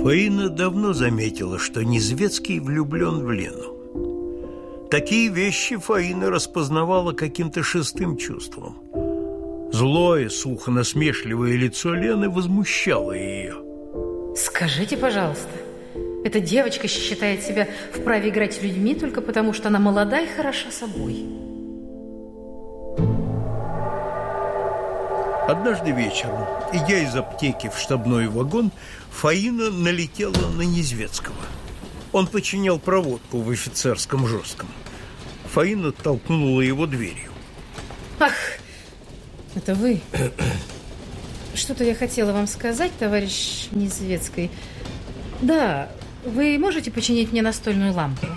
Фаина давно заметила, что Незвецкий влюблен в Лену. Такие вещи Фаина распознавала каким-то шестым чувством. Злое, сухо-насмешливое лицо Лены возмущало ее. Скажите, пожалуйста, эта девочка считает себя вправе играть с людьми только потому, что она молода и хороша собой. Однажды вечером, идя из аптеки в штабной вагон, Фаина налетела на Незвецкого. Он починял проводку в офицерском жестком. Фаина толкнула его дверью. Ах, это вы? Что-то я хотела вам сказать, товарищ Незвецкий. Да, вы можете починить мне настольную лампу?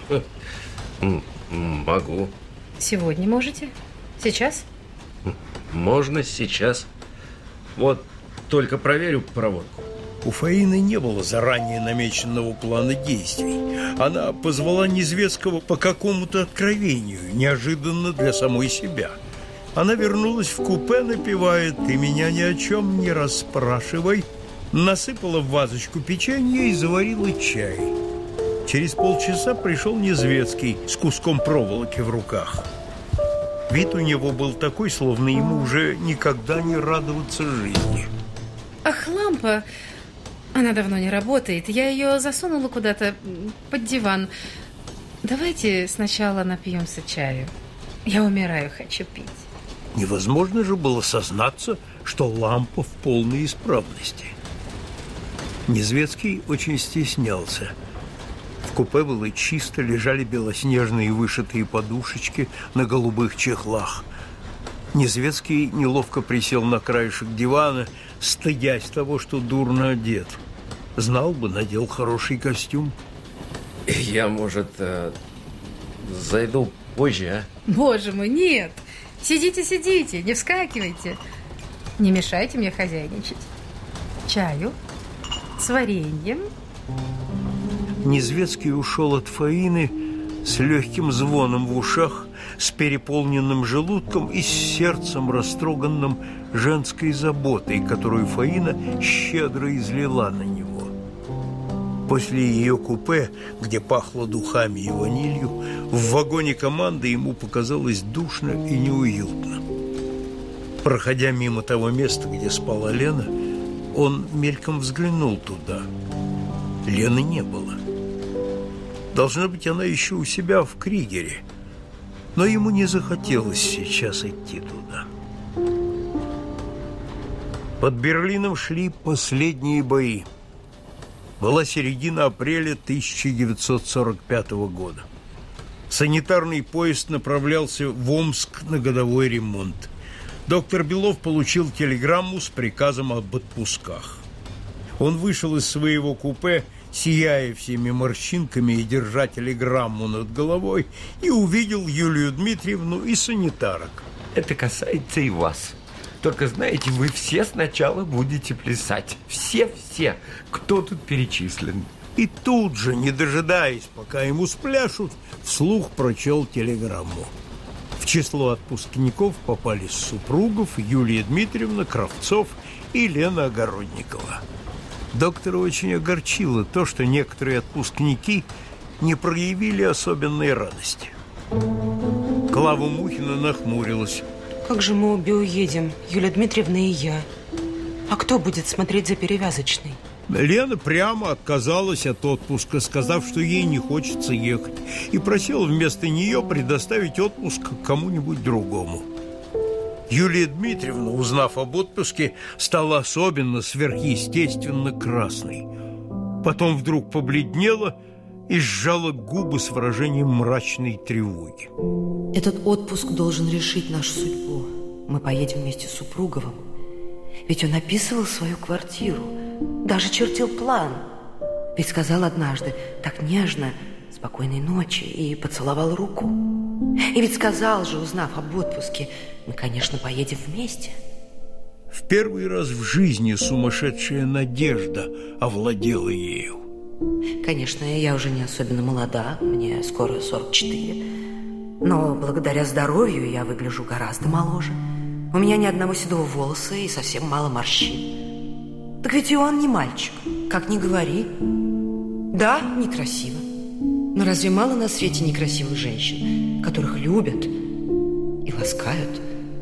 Могу. Сегодня можете? Сейчас? Можно сейчас. Вот, только проверю проводку. У Фаины не было заранее намеченного плана действий. Она позвала Незвецкого по какому-то откровению, неожиданно для самой себя. Она вернулась в купе, напевая «Ты меня ни о чем не расспрашивай», насыпала в вазочку печенье и заварила чай. Через полчаса пришел Незвецкий с куском проволоки в руках. Вид у него был такой, словно ему уже никогда не радоваться жизни. Ах, лампа! Она давно не работает. Я ее засунула куда-то под диван. Давайте сначала напьемся чаю. Я умираю, хочу пить. Невозможно же было сознаться, что лампа в полной исправности. Незвецкий очень стеснялся. В купе было чисто, лежали белоснежные вышитые подушечки на голубых чехлах. Незвецкий неловко присел на краешек дивана, стыдясь того, что дурно одет. Знал бы, надел хороший костюм. Я, может, зайду позже, а? Боже мой, нет! Сидите, сидите, не вскакивайте. Не мешайте мне хозяйничать. Чаю с вареньем. Незвецкий ушел от Фаины с легким звоном в ушах, с переполненным желудком и с сердцем, растроганным женской заботой, которую Фаина щедро излила на него. После ее купе, где пахло духами и ванилью, в вагоне команды ему показалось душно и неуютно. Проходя мимо того места, где спала Лена, он мельком взглянул туда. Лены не было. Должно быть, она еще у себя в Кригере. Но ему не захотелось сейчас идти туда. Под Берлином шли последние бои. Была середина апреля 1945 года. Санитарный поезд направлялся в Омск на годовой ремонт. Доктор Белов получил телеграмму с приказом об отпусках. Он вышел из своего купе, сияя всеми морщинками и держа телеграмму над головой, и увидел Юлию Дмитриевну и санитарок. Это касается и вас. Только, знаете, вы все сначала будете плясать. Все, кто тут перечислен. И тут же, не дожидаясь, пока ему спляшут, вслух прочел телеграмму. В число отпускников попали супругов Юлия Дмитриевна, Кравцов и Лена Огородникова. Доктора очень огорчило то, что некоторые отпускники не проявили особенной радости. Клава Мухина нахмурилась. Как же мы обе уедем, Юлия Дмитриевна и я? А кто будет смотреть за перевязочной? Лена прямо отказалась от отпуска, сказав, что ей не хочется ехать, и просила вместо нее предоставить отпуск кому-нибудь другому. Юлия Дмитриевна, узнав об отпуске, стала особенно сверхъестественно красной. Потом вдруг побледнела и сжала губы с выражением мрачной тревоги. Этот отпуск должен решить нашу судьбу. Мы поедем вместе с Супруговым. Ведь он описывал свою квартиру, даже чертил план. Ведь сказал однажды так нежно «спокойной ночи» и поцеловал руку. И ведь сказал же, узнав об отпуске, мы, конечно, поедем вместе. В первый раз в жизни сумасшедшая надежда овладела ею. Конечно, я уже не особенно молода, мне скоро 44. Но благодаря здоровью я выгляжу гораздо моложе. У меня ни одного седого волоса и совсем мало морщин. Так ведь и он не мальчик, как ни говори. Да, некрасиво. Но разве мало на свете некрасивых женщин, которых любят и ласкают?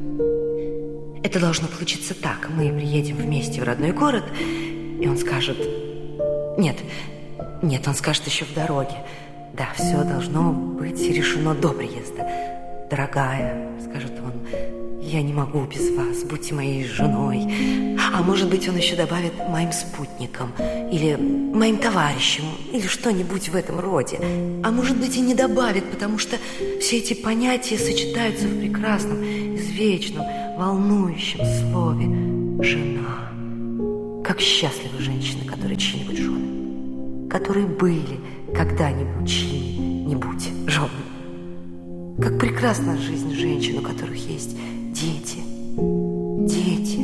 Это должно получиться так. Мы приедем вместе в родной город, и он скажет... Нет, он скажет еще в дороге. Да, все должно быть решено до приезда. Дорогая, скажет он, я не могу без вас, будьте моей женой. А может быть, он еще добавит моим спутником, или моим товарищем, или что-нибудь в этом роде. А может быть, и не добавит, потому что все эти понятия сочетаются в прекрасном, извечном, волнующем слове «жена». Как счастливы женщины, которые чьи-нибудь жены, которые были когда-нибудь чьими-нибудь женами. Как прекрасна жизнь женщин, у которых есть дети. Дети.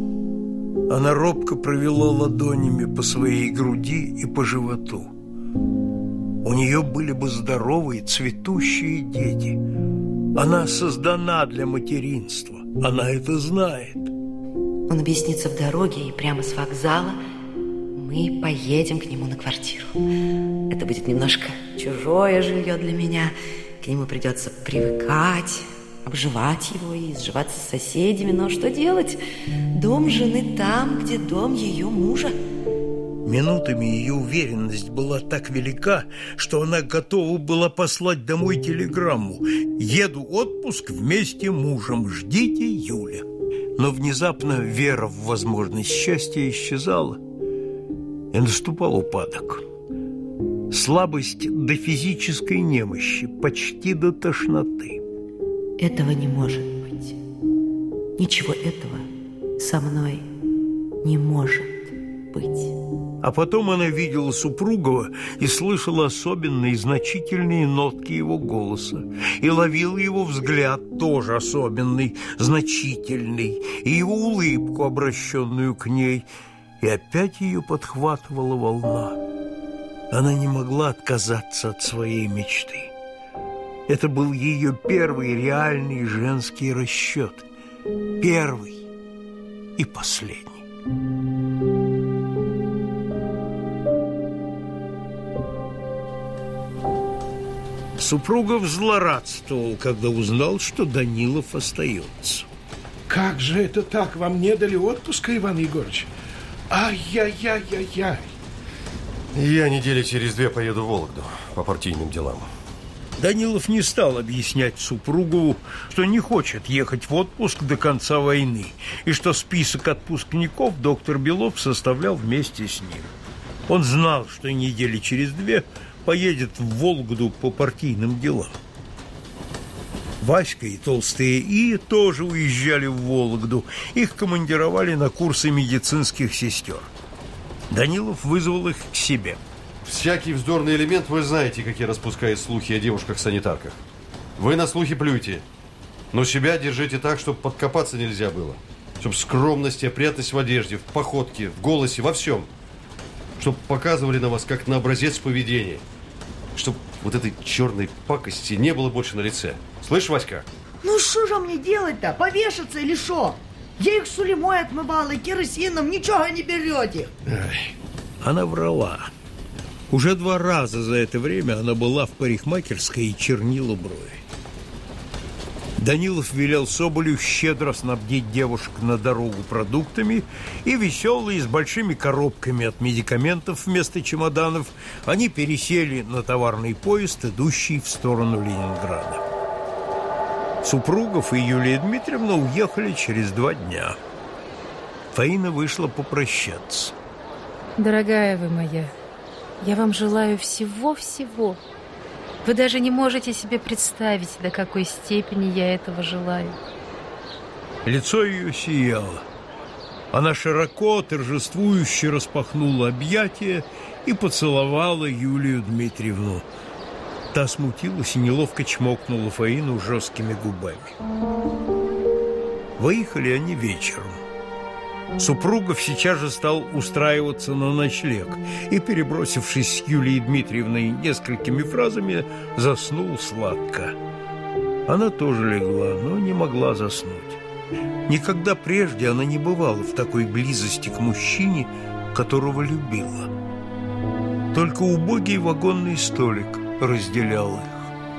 Она робко провела ладонями по своей груди и по животу. У нее были бы здоровые, цветущие дети. Она создана для материнства. Она это знает. Он объяснится в дороге, и прямо с вокзала мы поедем к нему на квартиру. Это будет немножко чужое жилье для меня. К нему придется привыкать, обживать его и сживаться с соседями. Но что делать? Дом жены там, где дом ее мужа. Минутами ее уверенность была так велика, что она готова была послать домой телеграмму: «Еду отпуск вместе с мужем, ждите Юля». Но внезапно вера в возможность счастья исчезала, и наступал упадок. Слабость до физической немощи, почти до тошноты. Этого не может быть. Ничего этого со мной не может быть. А потом она видела Супругова и слышала особенные значительные нотки его голоса, и ловила его взгляд, тоже особенный, значительный, и его улыбку, обращенную к ней, и опять ее подхватывала волна. Она не могла отказаться от своей мечты. Это был ее первый реальный женский расчет, первый и последний. Супругов злорадствовал, когда узнал, что Данилов остается. Как же это так? Вам не дали отпуска, Иван Егорович? Ай-яй-яй-яй-яй. Я недели через 2 поеду в Вологду по партийным делам. Данилов не стал объяснять Супругову, что не хочет ехать в отпуск до конца войны, и что список отпускников доктор Белов составлял вместе с ним. Он знал, что недели через 2 поедет в Вологду по партийным делам. Васька и толстые И тоже уезжали в Вологду. Их командировали на курсы медицинских сестер. Данилов вызвал их к себе. Всякий вздорный элемент, вы знаете, какие распускают слухи о девушках-санитарках. Вы на слухи плюйте, но себя держите так, чтобы подкопаться нельзя было. Чтобы скромность и опрятность в одежде, в походке, в голосе, во всем. Чтобы показывали на вас, как на образец поведения. Чтобы вот этой черной пакости не было больше на лице. Слышь, Васька? Ну что же мне делать-то? Повешаться или что? Я их сулемой отмывала и керосином, ничего не берете. Ай. Она врала. Уже 2 раза за это время она была в парикмахерской и чернила брови. Данилов велел Соболю щедро снабдить девушек на дорогу продуктами, и веселые, с большими коробками от медикаментов вместо чемоданов, они пересели на товарный поезд, идущий в сторону Ленинграда. Супругов и Юлия Дмитриевна уехали через 2 дня. Фаина вышла попрощаться. Дорогая вы моя, я вам желаю всего-всего. Вы даже не можете себе представить, до какой степени я этого желаю. Лицо ее сияло. Она широко, торжествующе распахнула объятия и поцеловала Юлию Дмитриевну. Та смутилась и неловко чмокнула Фаину жесткими губами. Выехали они вечером. Супругов сейчас же стал устраиваться на ночлег и, перебросившись с Юлией Дмитриевной несколькими фразами, заснул сладко. Она тоже легла, но не могла заснуть. Никогда прежде она не бывала в такой близости к мужчине, которого любила. Только убогий вагонный столик разделял их.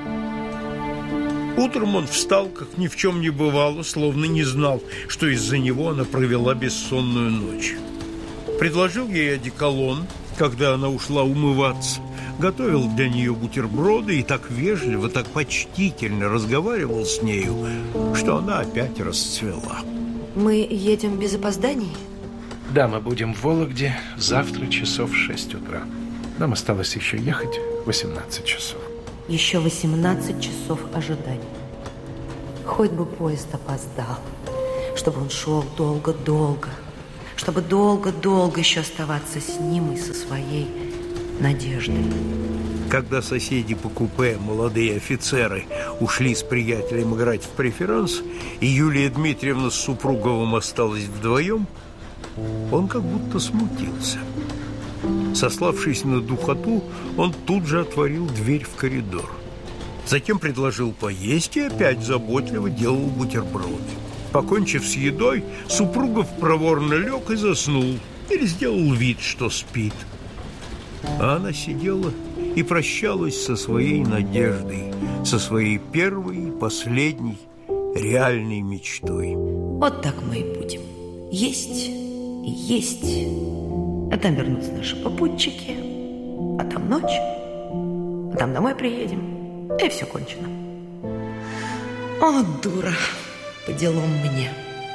Утром он встал, как ни в чем не бывало, словно не знал, что из-за него она провела бессонную ночь. Предложил ей одеколон, когда она ушла умываться, готовил для нее бутерброды и так вежливо, так почтительно разговаривал с нею, что она опять расцвела. Мы едем без опозданий? Да, мы будем в Вологде завтра часов в 6 утра. Нам осталось еще ехать 18 часов. Еще 18 часов ожидания. Хоть бы поезд опоздал, чтобы он шел долго-долго, чтобы долго-долго еще оставаться с ним и со своей надеждой. Когда соседи по купе, молодые офицеры, ушли с приятелем играть в преферанс, и Юлия Дмитриевна с Супруговым осталась вдвоем, он как будто смутился. Сославшись на духоту, он тут же отворил дверь в коридор. Затем предложил поесть и опять заботливо делал бутерброды. Покончив с едой, Супругов проворно лег и заснул, или сделал вид, что спит. А она сидела и прощалась со своей надеждой, со своей первой и последней реальной мечтой. Вот так мы и будем. Есть и есть. А там вернутся наши попутчики, а там ночь, а там домой приедем, и все кончено. О, дура, по делам мне.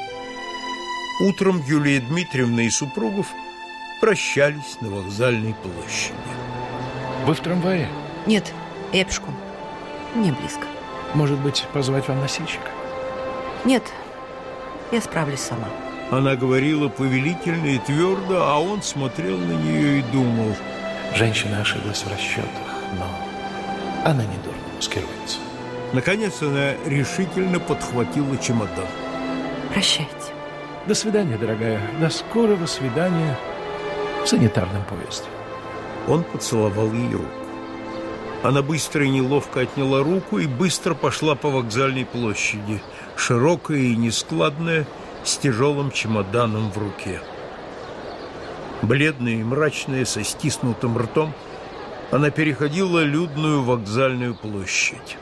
Утром Юлия Дмитриевна и Супругов прощались на вокзальной площади. Вы в трамвае? Нет, я пешком. Мне близко. Может быть, позвать вам носильщика? Нет, я справлюсь сама. Она говорила повелительно и твердо, а он смотрел на нее и думал. Женщина ошиблась в расчетах, но она недурно маскируется. Наконец она решительно подхватила чемодан. Прощайте. До свидания, дорогая. До скорого свидания в санитарном поезде. Он поцеловал ей руку. Она быстро и неловко отняла руку и быстро пошла по вокзальной площади, широкая и нескладная, с тяжелым чемоданом в руке. Бледная и мрачная, со стиснутым ртом, она переходила людную вокзальную площадь.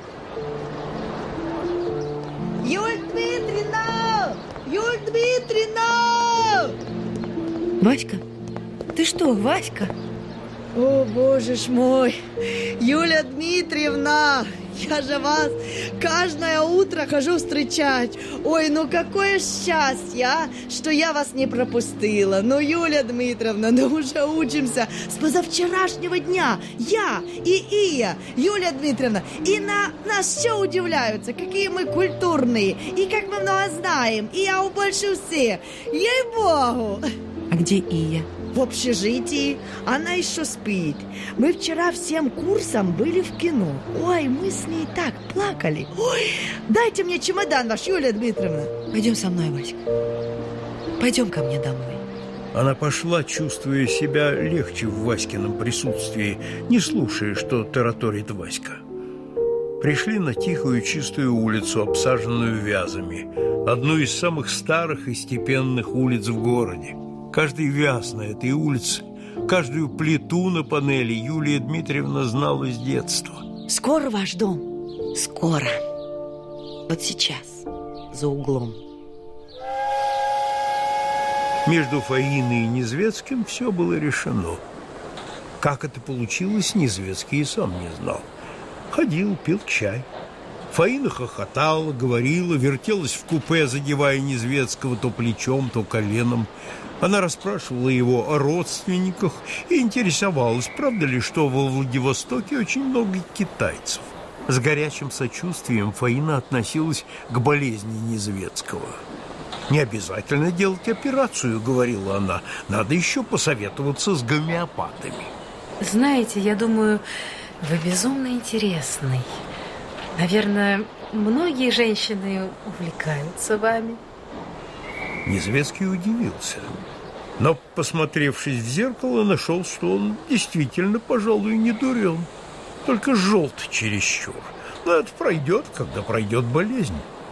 Юль Дмитриевна! Юль Дмитриевна! Васька? Ты что, Васька? О, боже ж мой! Юля Дмитриевна! Я же вас каждое утро хожу встречать. Ой, ну какое счастье, а, что я вас не пропустила. Ну, Юля Дмитриевна, ну уже учимся с позавчерашнего дня. Я и Ия, Юля Дмитриевна, и на нас все удивляются, какие мы культурные, и как мы много знаем, и я больше всех. Ей-богу! А где Ия? В общежитии. Она еще спит. Мы вчера всем курсом были в кино. Ой, мы с ней так плакали. Ой, дайте мне чемодан ваш, Юлия Дмитриевна. Пойдем со мной, Васька. Пойдем ко мне домой. Она пошла, чувствуя себя легче в Васькином присутствии, не слушая, что тараторит Васька. Пришли на тихую чистую улицу, обсаженную вязами, одну из самых старых и степенных улиц в городе. Каждый вяз на этой улице, каждую плиту на панели Юлия Дмитриевна знала с детства. Скоро ваш дом? Скоро. Вот сейчас, за углом. Между Фаиной и Незвецким все было решено. Как это получилось, Незвецкий и сам не знал. Ходил, пил чай. Фаина хохотала, говорила, вертелась в купе, задевая Незвецкого то плечом, то коленом. Она расспрашивала его о родственниках и интересовалась, правда ли, что во Владивостоке очень много китайцев. С горячим сочувствием Фаина относилась к болезни Незвецкого. «Не обязательно делать операцию», — говорила она, — «надо еще посоветоваться с гомеопатами». Знаете, я думаю, вы безумно интересный. Наверное, многие женщины увлекаются вами. Незвецкий удивился, но, посмотревшись в зеркало, нашел, что он действительно, пожалуй, не дурен, только желт чересчур. Но это пройдет, когда пройдет болезнь.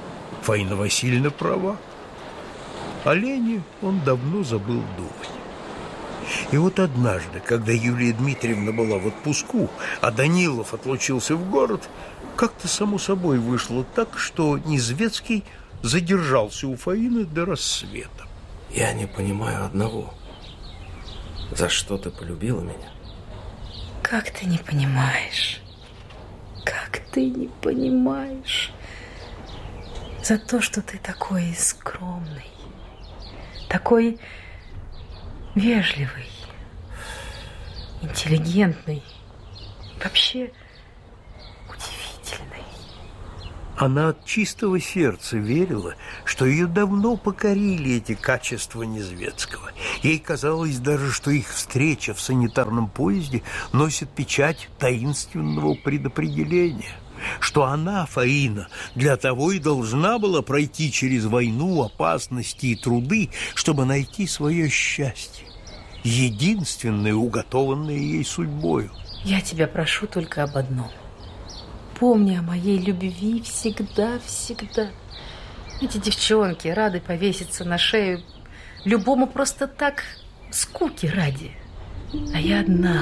Фаина Васильевна права. О Лене он давно забыл думать. И вот однажды, когда Юлия Дмитриевна была в отпуску, а Данилов отлучился в город, как-то само собой вышло так, что Незвецкий задержался у Фаины до рассвета. Я не понимаю одного. За что ты полюбила меня? Как ты не понимаешь? Как ты не понимаешь? За то, что ты такой скромный, такой вежливый, интеллигентный, вообще удивительный. Она от чистого сердца верила, что ее давно покорили эти качества Незвецкого. Ей казалось даже, что их встреча в санитарном поезде носит печать таинственного предопределения, что она, Фаина, для того и должна была пройти через войну, опасности и труды, чтобы найти свое счастье, единственное, уготованное ей судьбою. Я тебя прошу только об одном. Помни о моей любви всегда, всегда. Эти девчонки рады повеситься на шею любому просто так, скуки ради. А я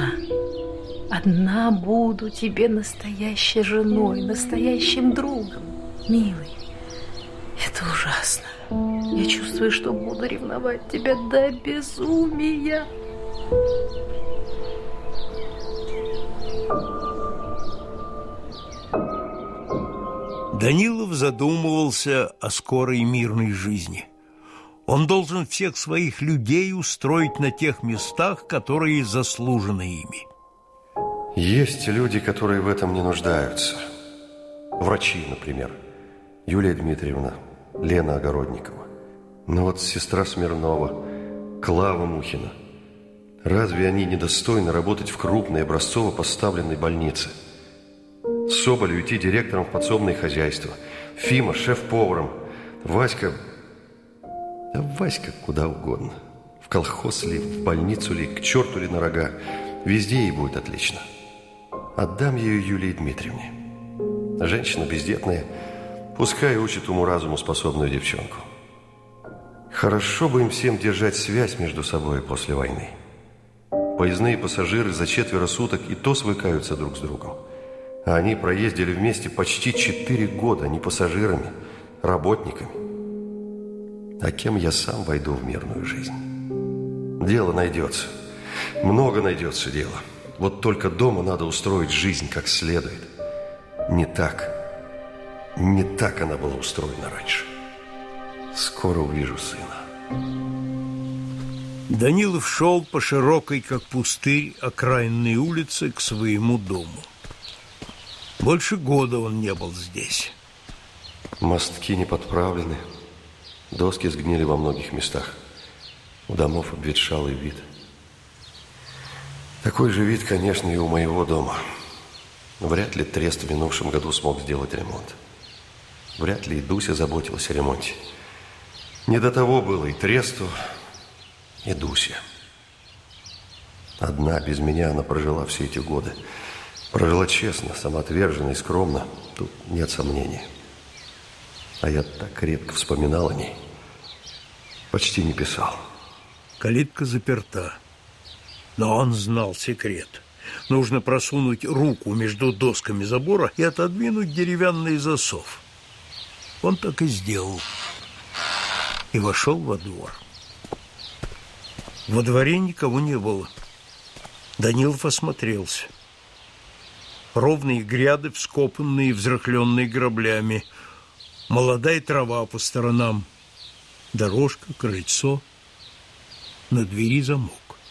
одна буду тебе настоящей женой, настоящим другом. Милый, это ужасно. Я чувствую, что буду ревновать тебя до безумия. Данилов задумывался о скорой мирной жизни. Он должен всех своих людей устроить на тех местах, которые заслужены ими. Есть люди, которые в этом не нуждаются. Врачи, например. Юлия Дмитриевна, Лена Огородникова. Но вот сестра Смирнова, Клава Мухина. Разве они недостойны работать в крупной образцово поставленной больнице? Соболю идти директором в подсобное хозяйство. Фима шеф-поваром. Васька... Да Васька куда угодно. В колхоз ли, в больницу ли, к черту ли на рога. Везде ей будет отлично. Отдам ее Юлии Дмитриевне. Женщина бездетная, пускай учит уму-разуму способную девчонку. Хорошо бы им всем держать связь между собой после войны. Поездные пассажиры за 4 суток и то свыкаются друг с другом. А они проездили вместе почти 4 года не пассажирами, работниками. А кем я сам войду в мирную жизнь? Дело найдется. Много найдется дела. Вот только дома надо устроить жизнь как следует. Не так она была устроена раньше. Скоро увижу сына. Данилов шел по широкой, как пустырь, окраинной улице к своему дому. Больше года он не был здесь. Мостки не подправлены. Доски сгнили во многих местах. У домов обветшалый вид. Такой же вид, конечно, и у моего дома. Вряд ли Трест в минувшем году смог сделать ремонт. Вряд ли и Дуся заботилась о ремонте. Не до того было и Тресту, и Дусе. Одна, без меня, она прожила все эти годы. Прожила честно, самоотверженно и скромно. Тут нет сомнений. А я так редко вспоминал о ней. Почти не писал. Калитка заперта. Но он знал секрет. Нужно просунуть руку между досками забора и отодвинуть деревянный засов. Он так и сделал. И вошел во двор. Во дворе никого не было. Данилов осмотрелся. Ровные гряды, вскопанные, взрыхленные граблями. Молодая трава по сторонам. Дорожка, крыльцо. На двери замок.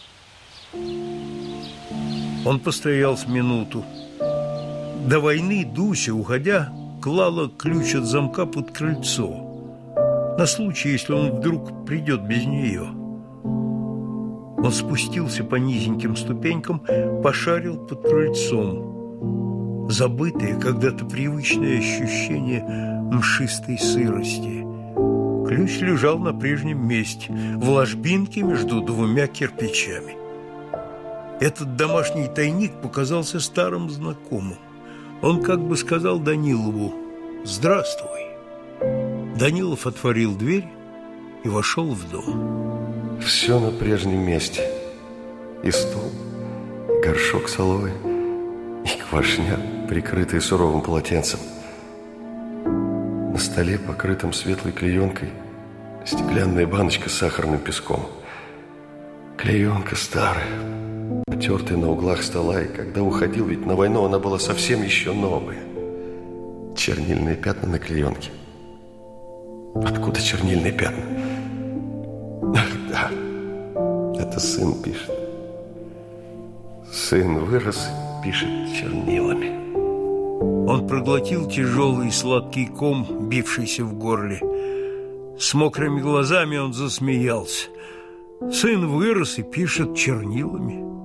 Он постоял с минуту. До войны Дуся, уходя, клала ключ от замка под крыльцо. На случай, если он вдруг придет без нее. Он спустился по низеньким ступенькам, пошарил под крыльцом. Забытое когда-то привычное ощущение мшистой сырости. Ключ лежал на прежнем месте, в ложбинке между 2 кирпичами. Этот домашний тайник показался старым знакомым. Он как бы сказал Данилову: «Здравствуй». Данилов отворил дверь и вошел в дом. Все на прежнем месте. И стол, и горшок с алоэ, и квашня, прикрытая суровым полотенцем. На столе, покрытом светлой клеенкой, стеклянная баночка с сахарным песком. Клеенка старая, потертая на углах стола, и когда уходил, ведь на войну она была совсем еще новая. Чернильные пятна на клеенке. Откуда чернильные пятна? Ах, да, это сын пишет. Сын вырос и пишет чернилами. Он проглотил тяжелый сладкий ком, бившийся в горле. С мокрыми глазами он засмеялся. Сын вырос и пишет чернилами.